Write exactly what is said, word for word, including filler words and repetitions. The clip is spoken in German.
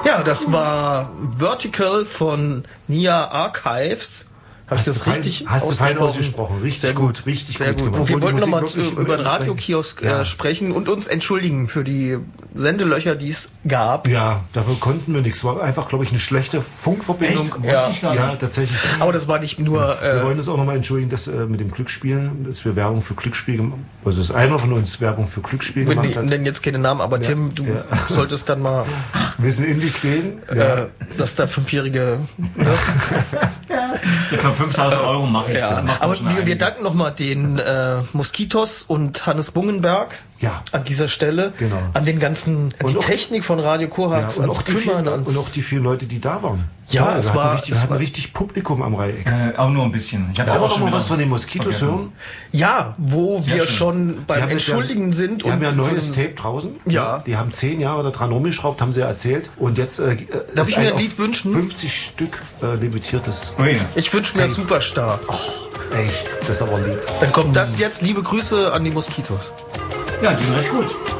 Ja, das war Vertical von Nia Archives. Habe ich das richtig hast ausgesprochen? Hast du fein ausgesprochen. Richtig sehr gut, richtig sehr gut. gut. Und wir wollten nochmal über den Radiokiosk ja. äh, sprechen und uns entschuldigen für die Sendelöcher, die es gab. Ja, dafür konnten wir nichts. War einfach, glaube ich, eine schlechte Funkverbindung. Echt? Ja. Ich gar nicht. Ja, tatsächlich. Aber das war nicht nur... Ja. Wir äh, wollen uns auch nochmal entschuldigen, dass äh, mit dem Glücksspiel, dass wir Werbung für Glücksspiel gemacht haben. Also, dass einer von uns Werbung für Glücksspiel wir gemacht hat. nennen jetzt keine Namen, aber ja. Tim, du ja. solltest dann mal... Wir müssen in dich gehen. Ja. Äh, dass der Fünfjährige... Ne? Für fünftausend Euro mache ich ja. das. Aber wir, wir danken nochmal den äh, Moskitos und Hannes Bungenberg ja. an dieser Stelle. Genau. An den ganzen, an die auch, Technik von Radio Korax. Ja, und, auch die vielen, und auch die vielen Leute, die da waren. Ja, Toll, es wir war... Hatten richtig, es wir hatten war richtig Publikum am Reiheck. Äh, auch nur ein bisschen. Ich habe ja, ja auch schon mal was von den Moskitos vergessen. hören. Ja, wo Sehr wir schön. schon beim Entschuldigen ja, sind. Die und haben ja ein neues uns, Tape draußen. Ja. Die haben zehn Jahre daran rumgeschraubt, haben sie erzählt. Und jetzt äh, darf ich mir ein auf Lied wünschen? fünfzig Stück äh, limitiertes. Oh ja. Ich wünsche mir Superstar. Oh, echt, das ist aber lieb. Dann kommt das jetzt. Liebe Grüße an die Moskitos. Ja, die sind recht gut.